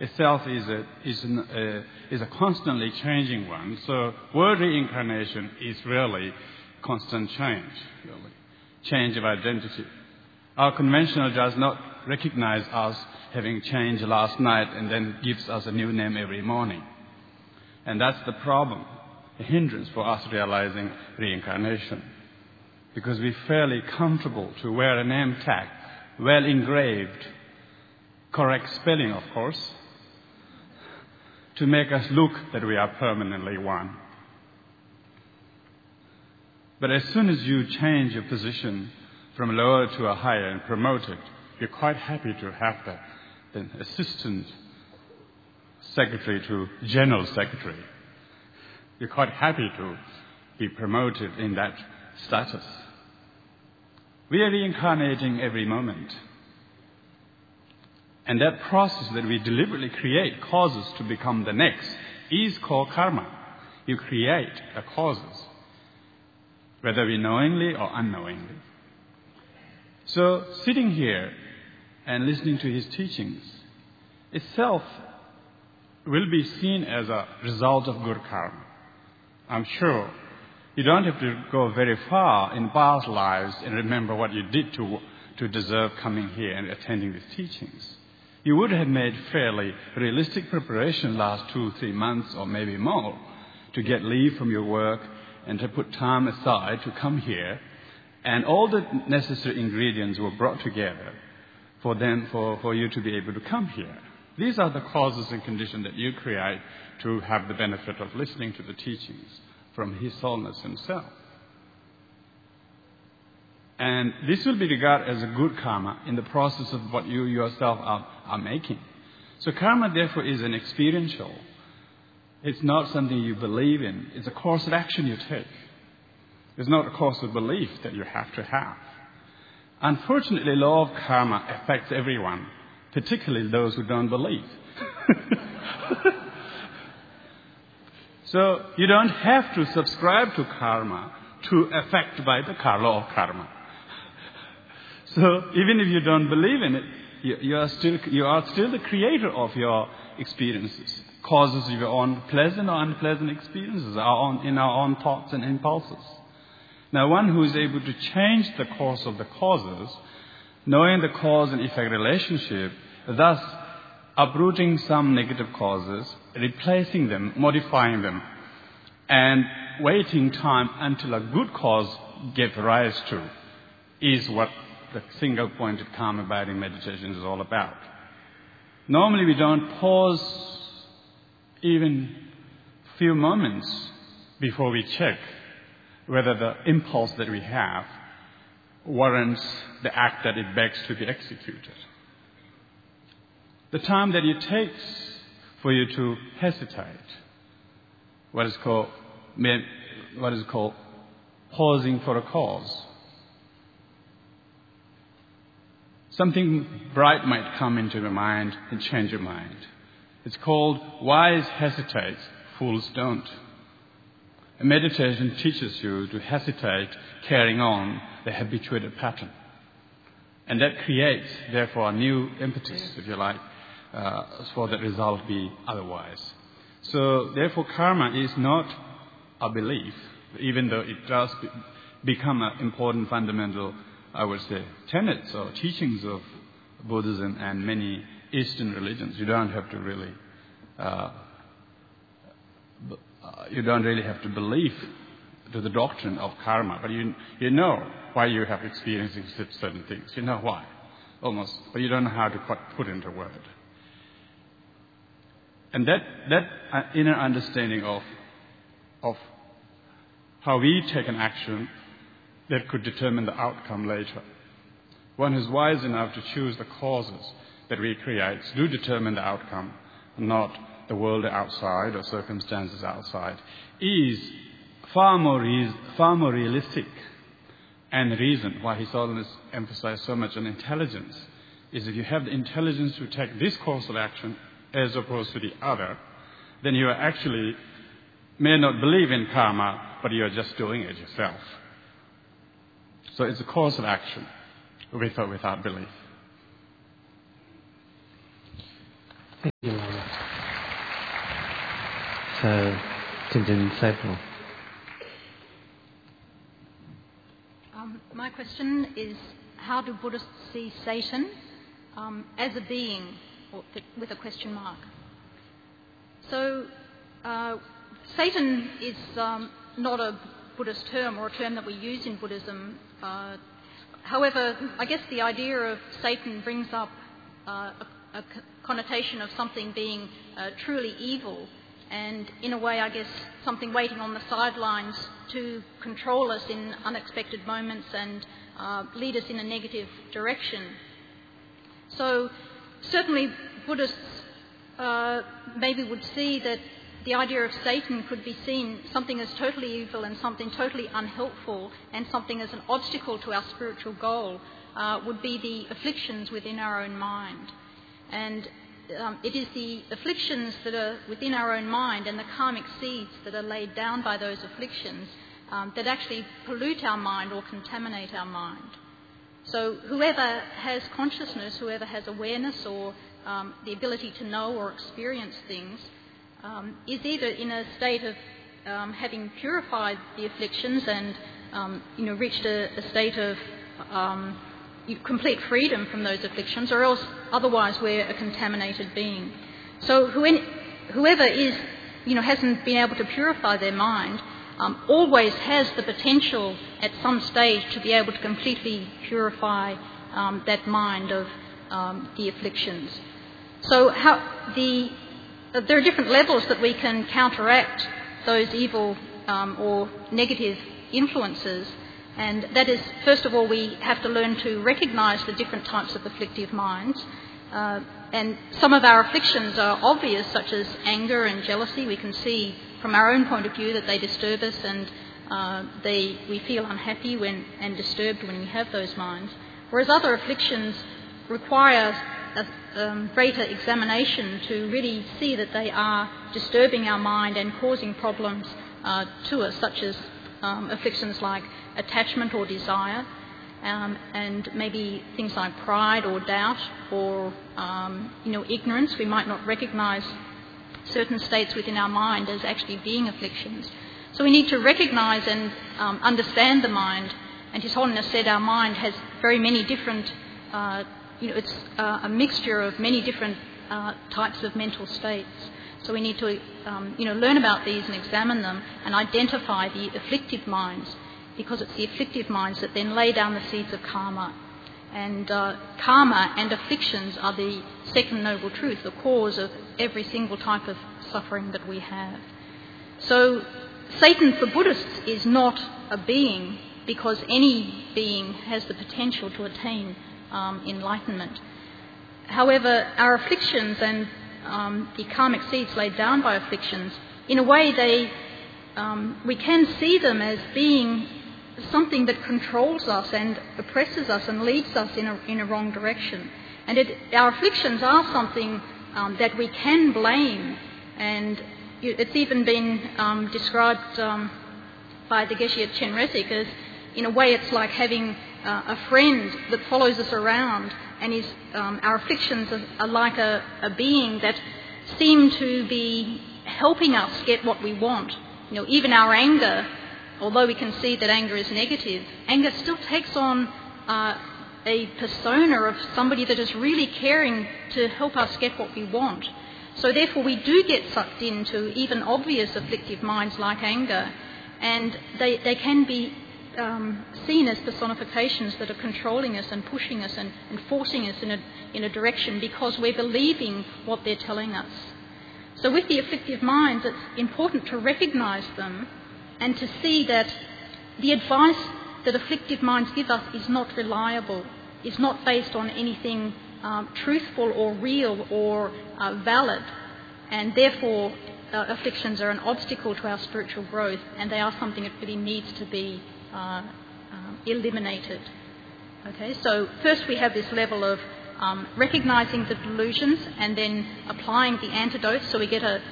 itself is a constantly changing one. So word reincarnation is really constant change, really. Change of identity. Our conventional does not recognize us having changed last night and then gives us a new name every morning. And that's the problem, a hindrance for us realizing reincarnation. Because we're fairly comfortable to wear a name tag, well engraved, correct spelling, of course, to make us look that we are permanently one. But as soon as you change your position from lower to a higher and promoted, you're quite happy to have the assistant secretary to general secretary. You're quite happy to be promoted in that status. We are reincarnating every moment. And that process that we deliberately create causes to become the next is called karma. You create the causes, whether we knowingly or unknowingly. So sitting here and listening to his teachings itself will be seen as a result of good karma. I'm sure you don't have to go very far in past lives and remember what you did to deserve coming here and attending these teachings. You would have made fairly realistic preparation last 2-3 months or maybe more to get leave from your work and to put time aside to come here. And all the necessary ingredients were brought together for you to be able to come here. These are the causes and conditions that you create to have the benefit of listening to the teachings from His Holiness Himself. And this will be regarded as a good karma in the process of what you yourself are making. So karma, therefore, is an experiential. It's not something you believe in. It's a course of action you take. It's not a course of belief that you have to have. Unfortunately, law of karma affects everyone, particularly those who don't believe. So you don't have to subscribe to karma to affect by the law of karma. So even if you don't believe in it, you are still the creator of your experiences. Causes of your own pleasant or unpleasant experiences in our own thoughts and impulses. Now, one who is able to change the course of the causes, knowing the cause and effect relationship, thus uprooting some negative causes, replacing them, modifying them, and waiting time until a good cause gets rise to, is what the single-pointed calm-abiding meditation is all about. Normally, we don't pause even a few moments before we check whether the impulse that we have warrants the act that it begs to be executed. The time that it takes for you to hesitate, what is called pausing for a cause. Something bright might come into your mind and change your mind. It's called wise hesitates, fools don't. A meditation teaches you to hesitate, carrying on the habituated pattern. And that creates, therefore, a new impetus, if you like, for the result be otherwise. So, therefore, karma is not a belief, even though it does become an important fundamental, I would say, tenets or teachings of Buddhism and many Eastern religions. You don't have to really, have to believe to the doctrine of karma, but you know why you have experiencing certain things. You know why, almost, but you don't know how to put into word. And that inner understanding of how we take an action that could determine the outcome later. One who's wise enough to choose the causes that we create do determine the outcome, not the world outside or circumstances outside, is far more realistic. And the reason why His Holiness emphasized so much on intelligence is if you have the intelligence to take this course of action as opposed to the other, then you are actually may not believe in karma, but you are just doing it yourself. So it's a course of action with or without belief. Thank you, Lama. Tintin Saipol. My question is, how do Buddhists see Satan as a being, or with a question mark? So, Satan is not a Buddhist term or a term that we use in Buddhism. However, I guess the idea of Satan brings up a connotation of something being truly evil, and in a way, I guess, something waiting on the sidelines to control us in unexpected moments and lead us in a negative direction. So certainly Buddhists maybe would see that the idea of Satan could be seen something as totally evil and something totally unhelpful, and something as an obstacle to our spiritual goal would be the afflictions within our own mind. And it is the afflictions that are within our own mind and the karmic seeds that are laid down by those afflictions that actually pollute our mind or contaminate our mind. So whoever has consciousness, whoever has awareness or the ability to know or experience things, is either in a state of having purified the afflictions and reached a state of complete freedom from those afflictions, or else otherwise we're a contaminated being. So whoever is, hasn't been able to purify their mind, always has the potential at some stage to be able to completely purify that mind of the afflictions. So there are different levels that we can counteract those evil or negative influences. And that is, first of all, we have to learn to recognise the different types of afflictive minds. And some of our afflictions are obvious, such as anger and jealousy. We can see from our own point of view that they disturb us, and we feel unhappy and disturbed when we have those minds. Whereas other afflictions require a greater examination to really see that they are disturbing our mind and causing problems to us, such as afflictions like attachment or desire, and maybe things like pride or doubt or ignorance. We might not recognise certain states within our mind as actually being afflictions. So we need to recognise and understand the mind. And His Holiness said our mind has very many different, it's a mixture of many different types of mental states. So we need to, learn about these and examine them and identify the afflictive minds, because it's the afflictive minds that then lay down the seeds of karma. And karma and afflictions are the second noble truth, the cause of every single type of suffering that we have. So Satan for Buddhists is not a being, because any being has the potential to attain enlightenment. However, our afflictions and the karmic seeds laid down by afflictions, in a way we can see them as being something that controls us and oppresses us and leads us in a wrong direction. And our afflictions are something that we can blame, and it's even been described by the Geshe Chenrezig as, in a way, it's like having a friend that follows us around, and our afflictions are like a being that seem to be helping us get what we want. Even our anger, although we can see that anger is negative, anger still takes on a persona of somebody that is really caring to help us get what we want. So therefore we do get sucked into even obvious afflictive minds like anger, and they can be seen as personifications that are controlling us and pushing us and forcing us in a direction because we're believing what they're telling us. So with the afflictive minds, it's important to recognise them and to see that the advice that afflictive minds give us is not reliable, is not based on anything truthful or real or valid, and therefore afflictions are an obstacle to our spiritual growth, and they are something that really needs to be eliminated. Okay, so first we have this level of recognising the delusions and then applying the antidote. So we get a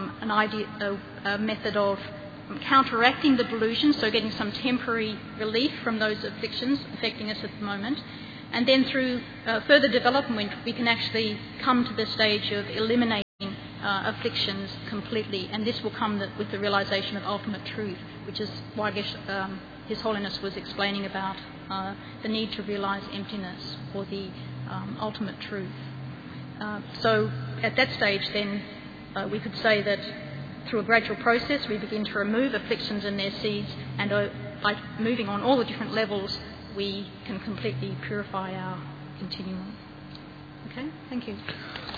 method of counteracting the delusions, so getting some temporary relief from those afflictions affecting us at the moment. And then through further development, we can actually come to the stage of eliminating afflictions completely, and this will come with the realization of ultimate truth, which is why His Holiness was explaining about the need to realize emptiness or the ultimate truth. So at that stage then we could say that through a gradual process we begin to remove afflictions and their seeds, and by moving on all the different levels we can completely purify our continuum. Okay, thank you.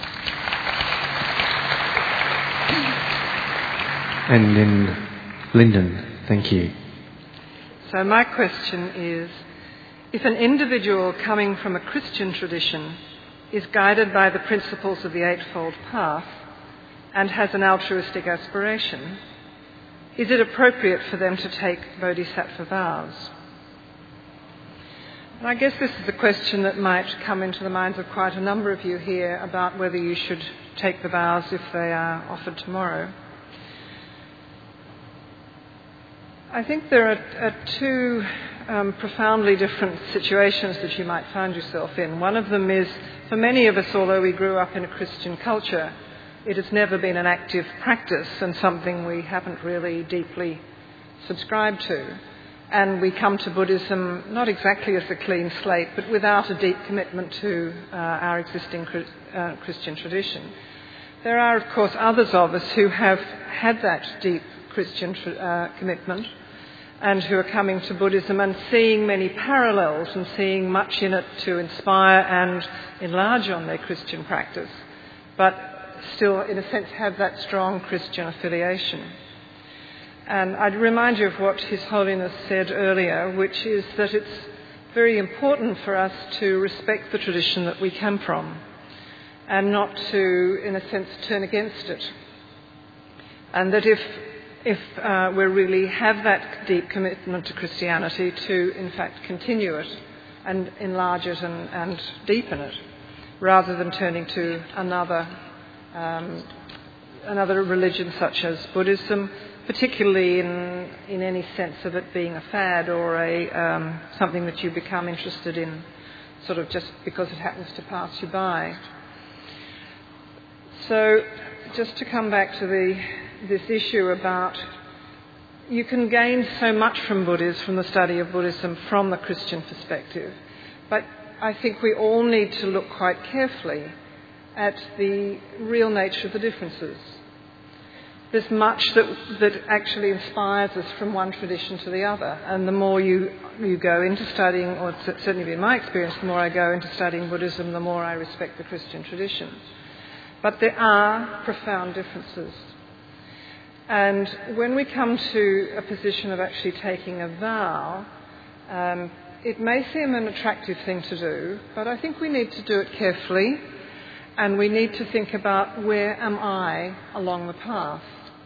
And then Lyndon, thank you. So my question is, if an individual coming from a Christian tradition is guided by the principles of the Eightfold Path and has an altruistic aspiration, is it appropriate for them to take bodhisattva vows? And I guess this is a question that might come into the minds of quite a number of you here about whether you should take the vows if they are offered tomorrow. I think there are two profoundly different situations that you might find yourself in. One of them is, for many of us, although we grew up in a Christian culture, it has never been an active practice and something we haven't really deeply subscribed to. And we come to Buddhism not exactly as a clean slate, but without a deep commitment to our existing Christian tradition. There are, of course, others of us who have had that deep Christian commitment and who are coming to Buddhism and seeing many parallels and seeing much in it to inspire and enlarge on their Christian practice, but still, in a sense, have that strong Christian affiliation. And I'd remind you of what His Holiness said earlier, which is that it's very important for us to respect the tradition that we come from and not to, in a sense, turn against it. And that if we really have that deep commitment to Christianity, to in fact continue it and enlarge it and deepen it, rather than turning to another religion such as Buddhism, particularly in any sense of it being a fad or something that you become interested in sort of just because it happens to pass you by. So just to come back to this issue about you can gain so much from the study of Buddhism from the Christian perspective, but I think we all need to look quite carefully at the real nature of the differences. There's much that actually inspires us from one tradition to the other, and the more you go into studying, or it's certainly been my experience, the more I go into studying Buddhism, the more I respect the Christian tradition. But there are profound differences. And when we come to a position of actually taking a vow, it may seem an attractive thing to do, but I think we need to do it carefully, and we need to think about, where am I along the path?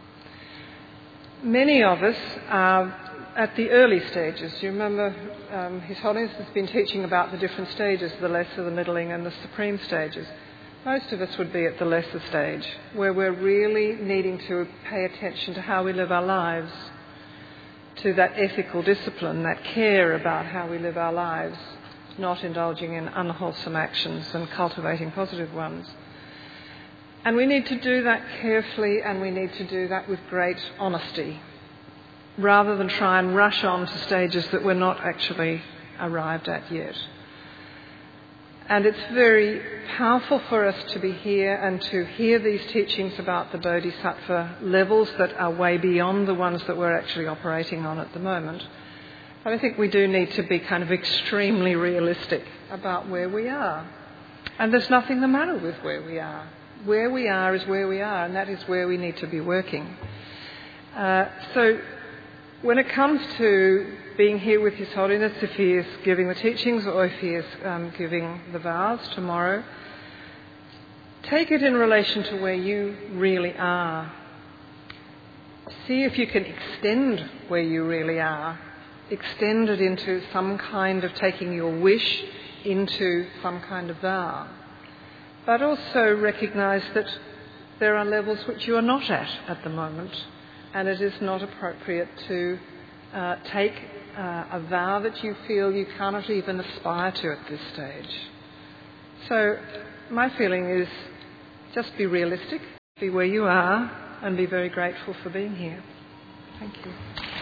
Many of us are at the early stages. You remember His Holiness has been teaching about the different stages, the lesser, the middling and the supreme stages. Most of us would be at the lesser stage, where we're really needing to pay attention to how we live our lives, to that ethical discipline, that care about how we live our lives, not indulging in unwholesome actions and cultivating positive ones. And we need to do that carefully, and we need to do that with great honesty, rather than try and rush on to stages that we're not actually arrived at yet. And it's very powerful for us to be here and to hear these teachings about the bodhisattva levels that are way beyond the ones that we're actually operating on at the moment. But I think we do need to be kind of extremely realistic about where we are. And there's nothing the matter with where we are. Where we are is where we are, and that is where we need to be working. So when it comes to being here with His Holiness, if he is giving the teachings or if he is giving the vows tomorrow, take it in relation to where you really are. See if you can extend where you really are. Extend it into some kind of taking your wish into some kind of vow. But also recognise that there are levels which you are not at the moment, and it is not appropriate to take a vow that you feel you cannot even aspire to at this stage. So my feeling is just be realistic Be where you are and be very grateful for being here. Thank you.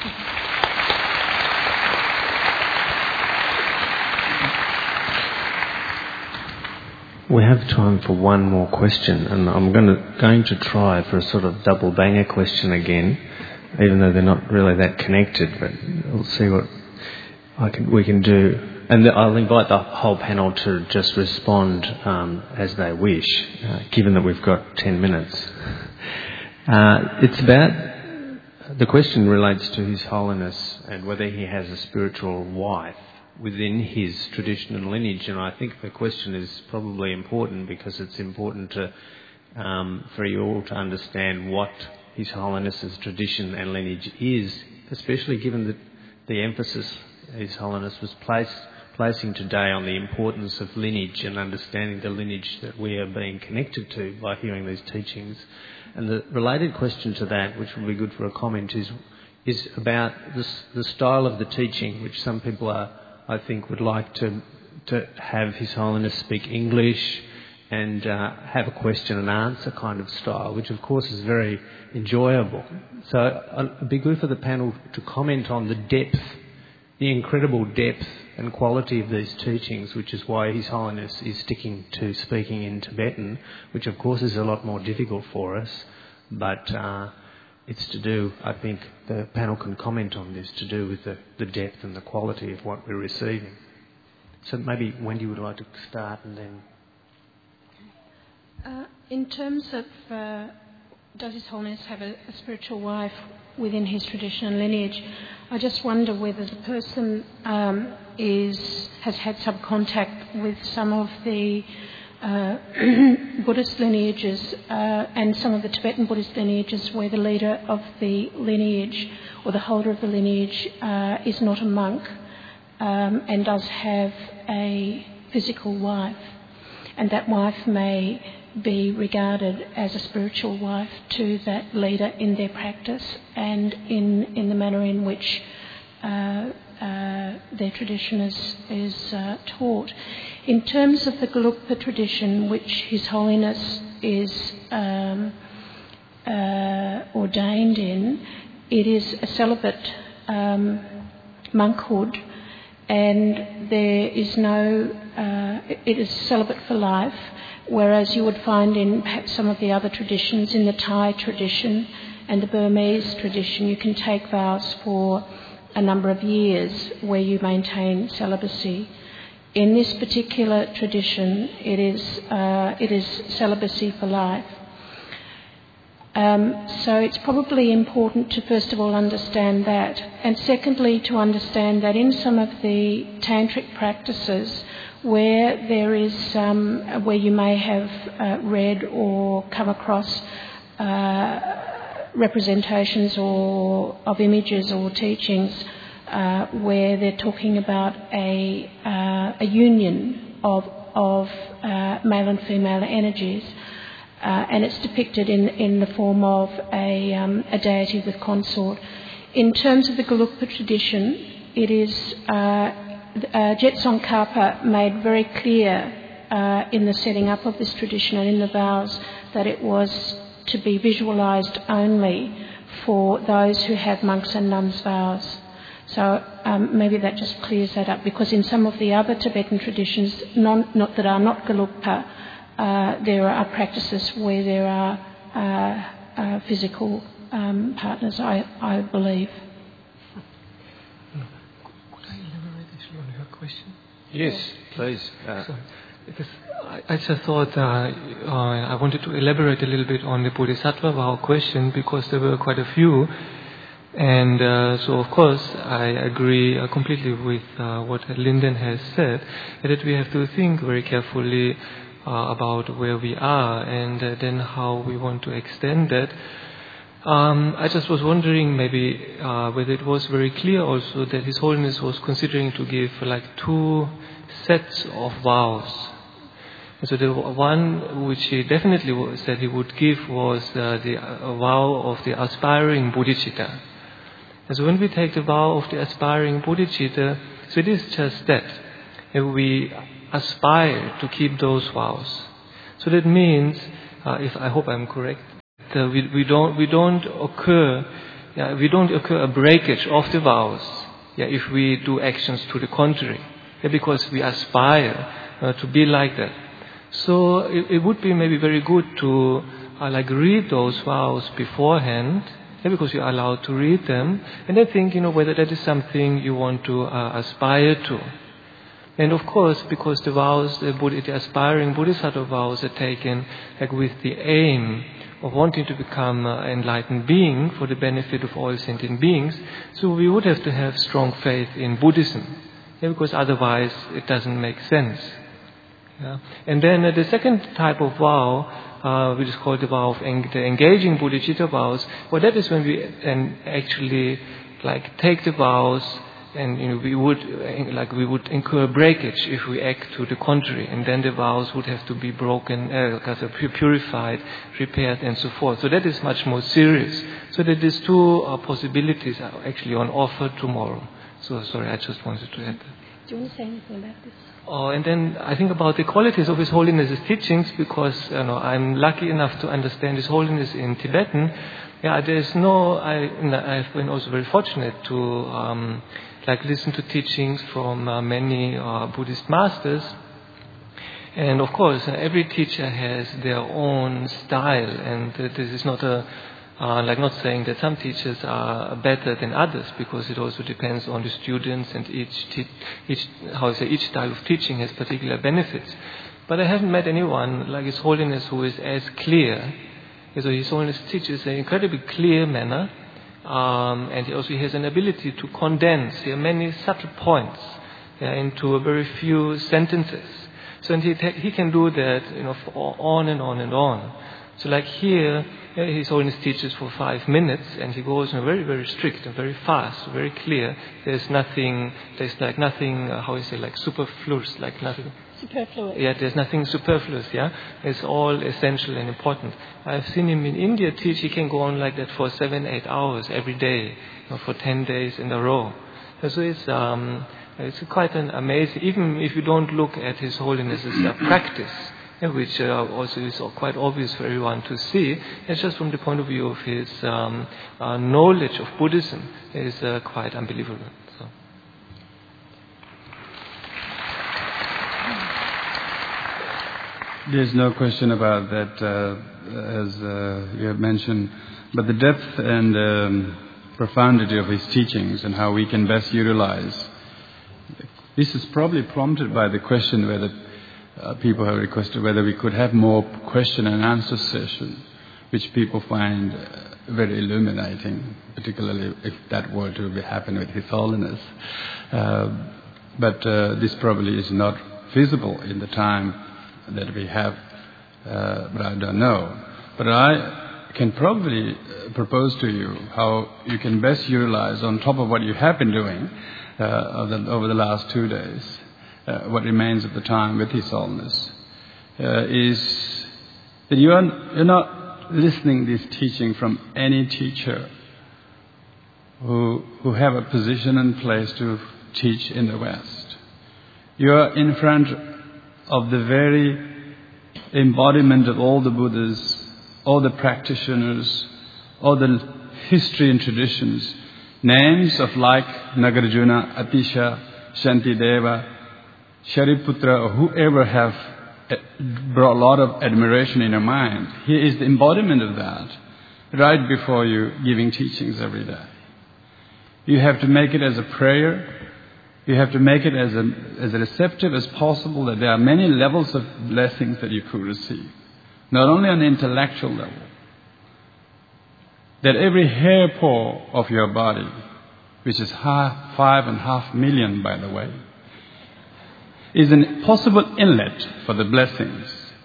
We have time for one more question, and I'm going to try for a sort of double banger question again, even though they're not really that connected, but we'll see what we can do. And I'll invite the whole panel to just respond as they wish, given that we've got 10 minutes. It's about, the question relates to His Holiness and whether he has a spiritual wife within his tradition and lineage, and I think the question is probably important because it's important to for you all to understand what His Holiness's tradition and lineage is, especially given that the emphasis His Holiness was placing today on the importance of lineage and understanding the lineage that we are being connected to by hearing these teachings. And the related question to that, which would be good for a comment, is about the style of the teaching, which some people I think would like to have His Holiness speak English and have a question and answer kind of style, which of course is very enjoyable. So it'd be good for the panel to comment on the depth, the incredible depth and quality of these teachings, which is why His Holiness is sticking to speaking in Tibetan, which of course is a lot more difficult for us, but it's to do, I think the panel can comment on this, to do with the depth and the quality of what we're receiving. So maybe Wendy would like to start and then... in terms of does His Holiness have a spiritual wife within his tradition and lineage, I just wonder whether the person has had some contact with some of the Buddhist lineages and some of the Tibetan Buddhist lineages where the leader of the lineage or the holder of the lineage is not a monk and does have a physical wife, and that wife may be regarded as a spiritual wife to that leader in their practice and in the manner in which their tradition is taught. In terms of the Gelugpa tradition, which His Holiness is ordained in, it is a celibate monkhood, and there is no, it is celibate for life, whereas you would find in perhaps some of the other traditions, in the Thai tradition and the Burmese tradition, you can take vows for a number of years where you maintain celibacy. In this particular tradition, it is celibacy for life. So it's probably important to first of all understand that, and secondly to understand that in some of the tantric practices where there is where you may have read or come across representations or of images or teachings where they're talking about a union of male and female energies, and it's depicted in the form of a deity with consort. In terms of the Gelugpa tradition, it is Jet Tsongkhapa made very clear in the setting up of this tradition and in the vows that it was to be visualised only for those who have monks and nuns vows. So maybe that just clears that up, because in some of the other Tibetan traditions, not that are not Gelugpa, there are practices where there are physical partners, I believe. Could I elaborate actually on your question? Yes, please. Because I just thought I wanted to elaborate a little bit on the Bodhisattva vow question, because there were quite a few. And so, of course, I agree completely with what Lyndon has said, that we have to think very carefully about where we are and then how we want to extend that. I just was wondering maybe whether it was very clear also that His Holiness was considering to give like 2 sets of vows. And so the one which he definitely said he would give was the vow of the aspiring bodhicitta. And so when we take the vow of the aspiring bodhicitta, so it is just that. And we aspire to keep those vows. So that means, I hope I'm correct, we don't occur a breakage of the vows if we do actions to the contrary, because we aspire to be like that. So it would be maybe very good to read those vows beforehand, because you are allowed to read them, and then think, whether that is something you want to aspire to. And of course, because the vows, the aspiring Bodhisattva vows are taken with the aim of wanting to become an enlightened being for the benefit of all sentient beings, so we would have to have strong faith in Buddhism, because otherwise it doesn't make sense. And then the second type of vow, which is called the vow of the engaging bodhicitta vows, well, that is when we actually take the vows, and we would incur breakage if we act to the contrary, and then the vows would have to be broken, purified, repaired, and so forth. So that is much more serious. So that these two possibilities are actually on offer tomorrow. So sorry, I just wanted to add that. Do you want to say anything about this? And then I think about the qualities of His Holiness's teachings, because I'm lucky enough to understand His Holiness in Tibetan. I've been also very fortunate to listen to teachings from many Buddhist masters. And of course, every teacher has their own style, and this is not not saying that some teachers are better than others, because it also depends on the students, and each style of teaching has particular benefits. But I haven't met anyone like His Holiness who is as clear. So His Holiness teaches in an incredibly clear manner, and he also has an ability to condense many subtle points into a very few sentences. So and he can do that, for on and on and on. So here, His Holiness teaches for 5 minutes, and he goes very, very strict and very fast, very clear. There's nothing, superfluous, nothing. Superfluous. There's nothing superfluous, It's all essential and important. I've seen him in India teach. He can go on like that for 7-8 hours every day, for 10 days in a row. So it's quite an amazing, even if you don't look at His Holiness's practice, which also is quite obvious for everyone to see. It's just from the point of view of his knowledge of Buddhism is quite unbelievable. So. There's no question about that, as you have mentioned, but the depth and profundity of his teachings and how we can best utilize. This is probably prompted by the question whether people have requested whether we could have more question and answer session, which people find very illuminating, particularly if that were to happen with His Holiness. But this probably is not feasible in the time that we have, but I don't know. But I can probably propose to you how you can best utilize, on top of what you have been doing over the last 2 days, what remains of the time with His Holiness, is that you're not listening this teaching from any teacher who have a position and place to teach in the West. You are in front of the very embodiment of all the Buddhas, all the practitioners, all the history and traditions, names of like Nagarjuna, Atisha, Shantideva, Shariputra, or whoever have brought a lot of admiration in your mind. He is the embodiment of that, right before you, giving teachings every day. You have to make it as a prayer. You have to make it as receptive as possible, that there are many levels of blessings that you could receive. Not only on the intellectual level, that every hair pore of your body, which is 5.5 million, by the way, is a possible inlet for the blessings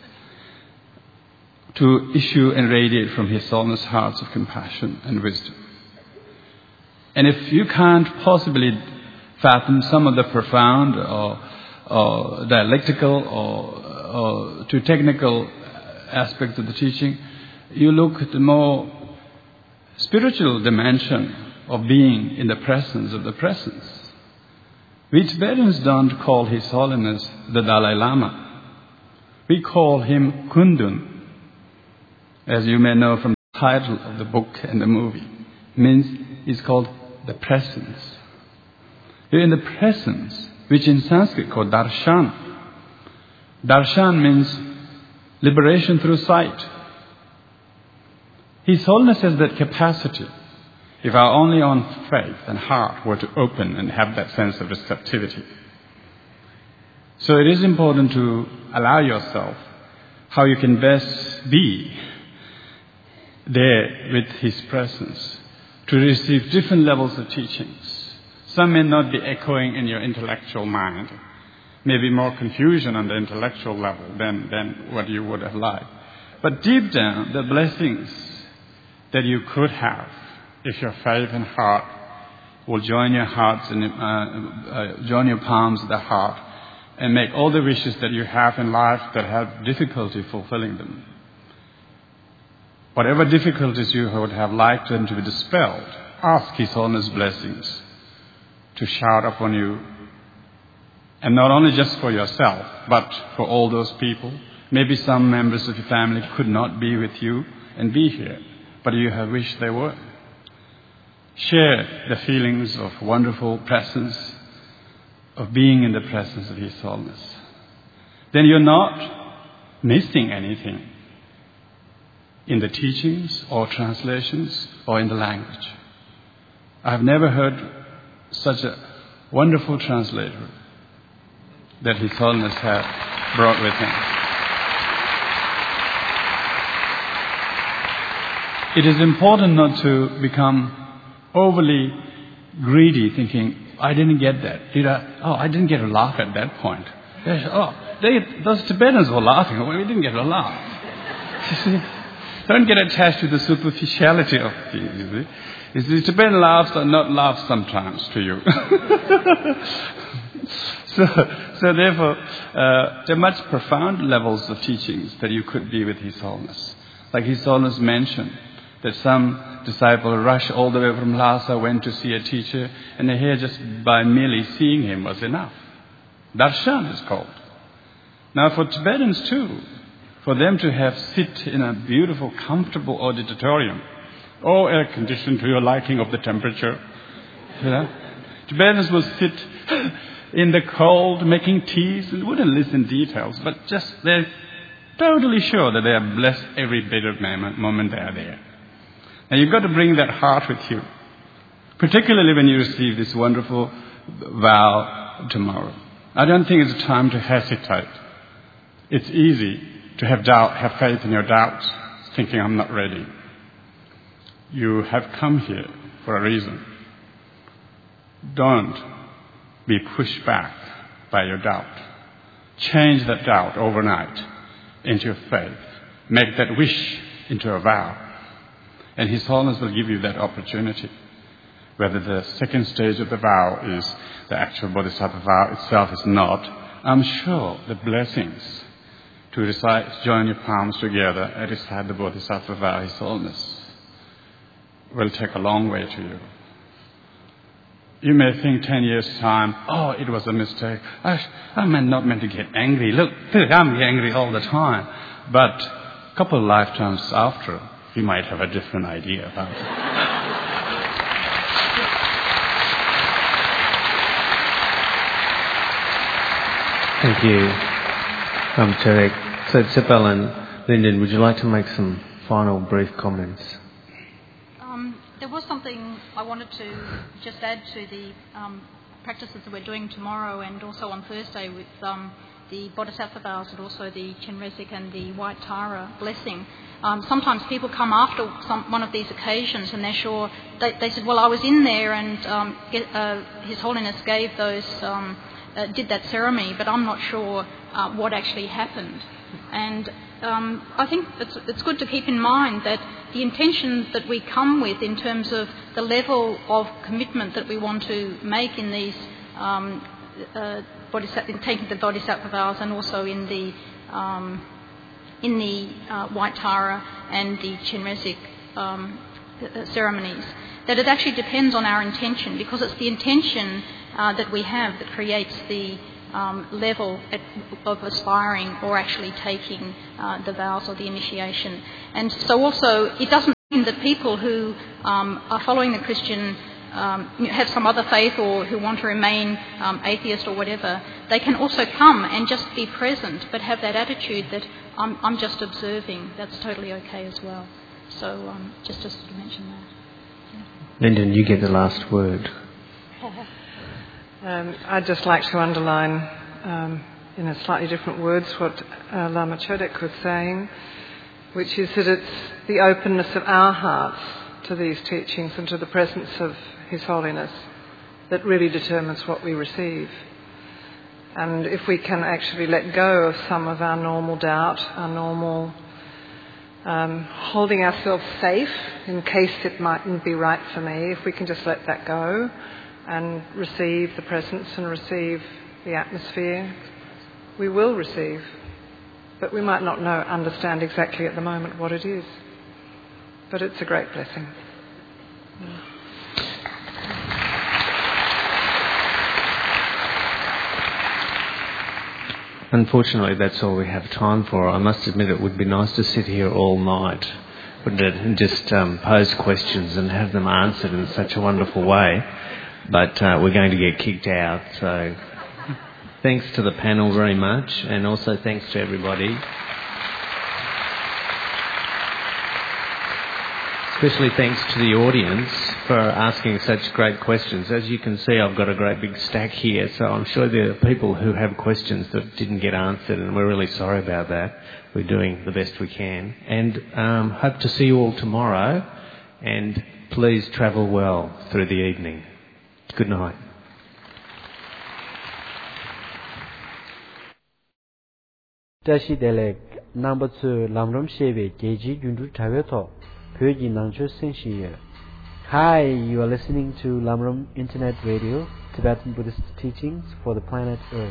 to issue and radiate from His Holiness hearts of compassion and wisdom. And if you can't possibly fathom some of the profound or dialectical or too technical aspects of the teaching, you look at the more spiritual dimension of being in the presence of the presence. We Tibetans don't call His Holiness the Dalai Lama. We call him Kundun, as you may know from title of the book and the movie is called the presence. You're in the presence, which in Sanskrit called darshan. Darshan means liberation through sight. His Holiness has that capacity. If our only own faith and heart were to open and have that sense of receptivity. So it is important to allow yourself how you can best be there with His presence to receive different levels of teachings. Some may not be echoing in your intellectual mind, maybe more confusion on the intellectual level than what you would have liked. But deep down, the blessings that you could have if your faith and heart will join your hearts and join your palms of the heart and make all the wishes that you have in life that have difficulty fulfilling them. Whatever difficulties you would have liked them to be dispelled, ask His Holiness blessings to shower upon you. And not only just for yourself, but for all those people. Maybe some members of your family could not be with you and be here, but you have wished they were. Share the feelings of wonderful presence, of being in the presence of His Holiness. Then you're not missing anything in the teachings or translations or in the language. I've never heard such a wonderful translator that His Holiness had brought with Him. It is important not to become overly greedy, thinking, I didn't get that. I didn't get a laugh at that point. Those Tibetans were laughing. We didn't get a laugh. Don't get attached to the superficiality of things. You see, Tibetan laughs are not laughs sometimes to you. So therefore, there are much profound levels of teachings that you could be with His Holiness. Like His Holiness mentioned, that some disciple rushed all the way from Lhasa, went to see a teacher, and here just by merely seeing him was enough. Darshan is called. Now for Tibetans too, for them to have sit in a beautiful, comfortable auditorium, or air conditioned to your liking of the temperature, Tibetans will sit in the cold making teas and wouldn't listen details, but just they're totally sure that they are blessed every bit of moment they are there. Now you've got to bring that heart with you, particularly when you receive this wonderful vow tomorrow. I don't think it's a time to hesitate. It's easy to have doubt, have faith in your doubts, thinking I'm not ready. You have come here for a reason. Don't be pushed back by your doubt. Change that doubt overnight into faith. Make that wish into a vow. And His Holiness will give you that opportunity. Whether the second stage of the vow is the actual Bodhisattva vow itself is not, I'm sure the blessings to recite, join your palms together and recite the Bodhisattva vow, His Holiness, will take a long way to you. You may think 10 years' time, it was a mistake. I'm not meant to get angry. Look, I'm angry all the time. But a couple of lifetimes after, you might have a different idea about it. Thank you, Charek. So, Tsepal and Lyndon, would you like to make some final brief comments? There was something I wanted to just add to the practices that we're doing tomorrow and also on Thursday with the Bodhisattva vows and also the Chenrezig and the White Tara blessing. Sometimes people come after one of these occasions and they're sure, they said, well, I was in there and His Holiness gave those, did that ceremony, but I'm not sure what actually happened. And I think it's good to keep in mind that the intention that we come with in terms of the level of commitment that we want to make in these in taking the Bodhisattva vows and also in the White Tara and the Chenrezig ceremonies, that it actually depends on our intention, because it's the intention that we have that creates the level of aspiring or actually taking the vows or the initiation. And so also it doesn't that people who are following the Christian, have some other faith or who want to remain atheist or whatever, they can also come and just be present, but have that attitude that I'm just observing. That's totally okay as well. So just to sort of mention that. Lyndon, you get the last word. I'd just like to underline, in a slightly different words, what Lama Chodek was saying, which is that it's the openness of our hearts to these teachings and to the presence of His Holiness that really determines what we receive. And if we can actually let go of some of our normal doubt, our normal holding ourselves safe in case it mightn't be right for me, if we can just let that go and receive the presence and receive the atmosphere, we will receive. But we might not understand exactly at the moment what it is. But it's a great blessing. Unfortunately, that's all we have time for. I must admit it would be nice to sit here all night, wouldn't it, and just pose questions and have them answered in such a wonderful way. But we're going to get kicked out, so thanks to the panel very much, and also thanks to everybody. Especially thanks to the audience for asking such great questions. As you can see, I've got a great big stack here, so I'm sure there are people who have questions that didn't get answered, and we're really sorry about that. We're doing the best we can. And hope to see you all tomorrow, and please travel well through the evening. Good night. Tashi Delek, number 2, Lamram Shebe, Geji Gundu Taveto, Pyoji Nangcho Senshiye. Hi, you are listening to Lamram Internet Radio, Tibetan Buddhist teachings for the planet Earth.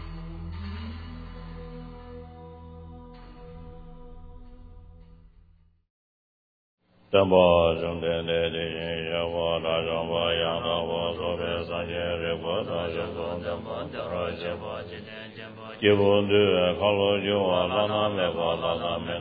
Dhamma Jumden de Yava Rajamba Yanava Sobe Sanje Repota Jabon Dhamma Dara Java Jibon Du Kalo Jua Lana Meva Lana Men